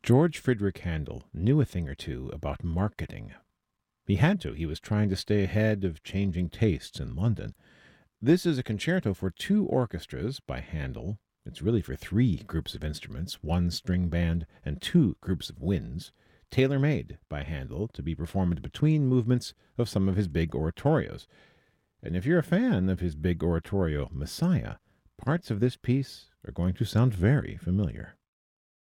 George Friedrich Handel knew a thing or two about marketing. He had to. He was trying to stay ahead of changing tastes in London. This is a concerto for two orchestras by Handel. It's really for three groups of instruments, one string band and two groups of winds, tailor-made by Handel to be performed between movements of some of his big oratorios. And if you're a fan of his big oratorio, Messiah, parts of this piece are going to sound very familiar.